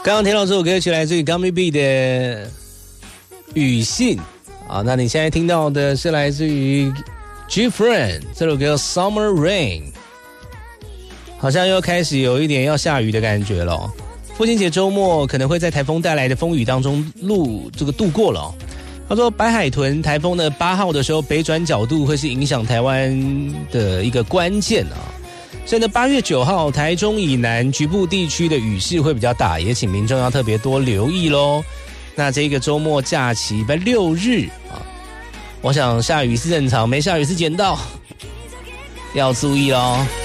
刚刚听到这首歌曲来自于 Gummy B 的雨信啊，那你现在听到的是来自于 G-Friend 这首歌 Summer Rain， 好像又开始有一点要下雨的感觉了。父亲节周末可能会在台风带来的风雨当中度过了。他说白海豚台风的8号的时候，北转角度会是影响台湾的一个关键啊。所以呢，8月9号台中以南局部地区的雨势会比较大，也请民众要特别多留意咯。那这个周末假期礼拜6日啊，我想下雨是正常，没下雨是捡到，要注意咯。